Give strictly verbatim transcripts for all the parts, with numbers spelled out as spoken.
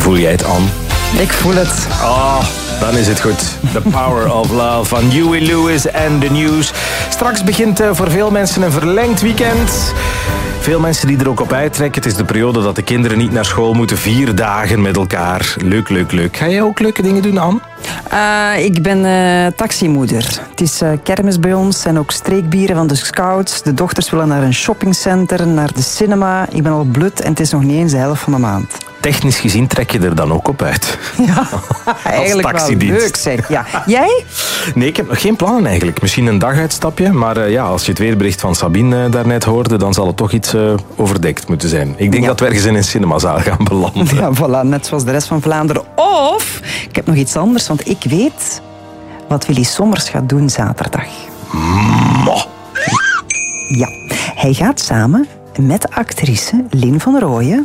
Voel jij het aan? Ik voel het. Oh, dan is het goed. The Power of Love van Huey Lewis en The News. Straks begint voor veel mensen een verlengd weekend. Veel mensen die er ook op uittrekken. Het is de periode dat de kinderen niet naar school moeten. Vier dagen met elkaar. Leuk, leuk, leuk. Ga jij ook leuke dingen doen, Anne? Uh, ik ben uh, taximoeder. Het is uh, kermis bij ons en ook streekbieren van de scouts. De dochters willen naar een shoppingcenter, naar de cinema. Ik ben al blut en het is nog niet eens de helft van de maand. Technisch gezien trek je er dan ook op uit. Ja, eigenlijk wel leuk zeg. Ja. Jij? Nee, ik heb nog geen plannen eigenlijk. Misschien een daguitstapje. Maar uh, ja, als je het weerbericht van Sabine uh, daarnet hoorde, dan zal het toch iets uh, overdekt moeten zijn. Ik denk ja. dat we ergens in een cinemazaal gaan belanden. Ja, voilà. Net zoals de rest van Vlaanderen. Of, ik heb nog iets anders, want ik weet wat Willy Sommers gaat doen zaterdag. Mo. Ja, hij gaat samen met actrice Lien van Rooyen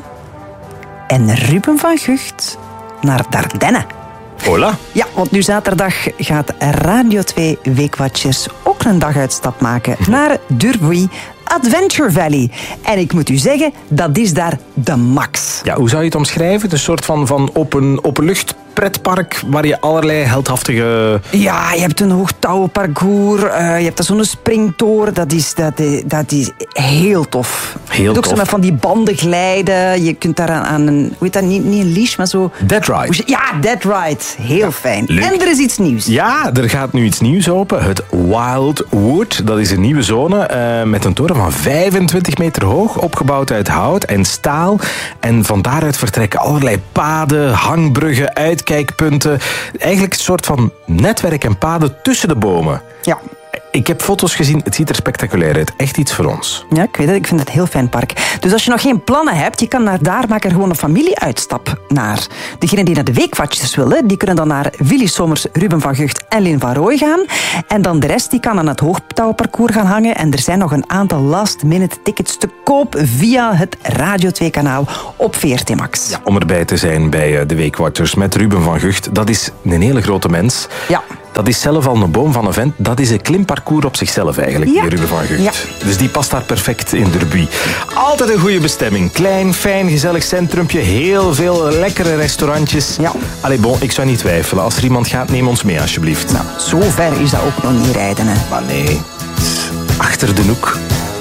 en Ruben van Gucht naar Dardenne. Hola. Ja, want nu zaterdag gaat Radio twee Weekwatchers ook een daguitstap maken naar Durbuy Adventure Valley. En ik moet u zeggen, dat is daar de max. Ja, hoe zou je het omschrijven? Een soort van, van open, openlucht pretpark waar je allerlei heldhaftige... Ja, je hebt een hoogtouwenparcours, uh, je hebt daar zo'n springtoren. Dat is, dat, dat is heel tof. Heel je kunt ook tof. zo met van die banden glijden. Je kunt daar aan, aan een... Hoe heet dat? Niet, niet een leash, maar zo... Dead Ride. Ja, Dead Ride. Heel ja, fijn. Leuk. En er is iets nieuws. Ja, er gaat nu iets nieuws open. Het Wildwood. Dat is een nieuwe zone uh, met een toren van vijfentwintig meter hoog. Opgebouwd uit hout en staal. En van daaruit vertrekken allerlei paden, hangbruggen, uitkijkpunten. Eigenlijk een soort van netwerk en paden tussen de bomen. Ja. Ik heb foto's gezien, het ziet er spectaculair uit. Echt iets voor ons. Ja, ik weet het. Ik vind het een heel fijn park. Dus als je nog geen plannen hebt, je kan naar daar, maak er gewoon een familieuitstap naar. Degenen die naar de Weekwatchers willen, die kunnen dan naar Willy Sommers, Ruben van Gucht en Lin van Rooij gaan. En dan de rest, die kan aan het hoogtouwparcours gaan hangen. En er zijn nog een aantal last-minute tickets te koop via het Radio twee kanaal op V R T Max. Ja, om erbij te zijn bij de Weekwatchers met Ruben van Gucht. Dat is een hele grote mens. Ja. Dat is zelf al een boom van een vent. Dat is een klimparcours op zichzelf eigenlijk, ja. die Ruben van Gucht. Ja. Dus die past daar perfect in Derby. Altijd een goede bestemming. Klein, fijn, gezellig centrumpje. Heel veel lekkere restaurantjes. Ja. Allee, bon, ik zou niet twijfelen. Als er iemand gaat, neem ons mee alsjeblieft. Nou, zo ver is dat ook nog niet rijden, hè. Maar nee, achter de hoek.